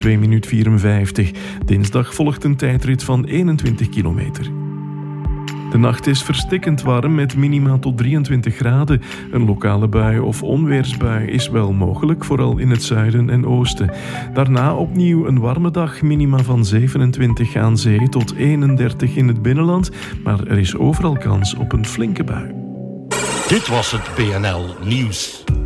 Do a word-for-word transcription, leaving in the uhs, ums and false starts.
twee minuut vierenvijftig. Dinsdag volgt een tijdrit van eenentwintig kilometer. De nacht is verstikkend warm met minima tot drieëntwintig graden. Een lokale bui of onweersbui is wel mogelijk, vooral in het zuiden en oosten. Daarna opnieuw een warme dag, minima van zevenentwintig aan zee tot eenendertig in het binnenland. Maar er is overal kans op een flinke bui. Dit was het B N L Nieuws.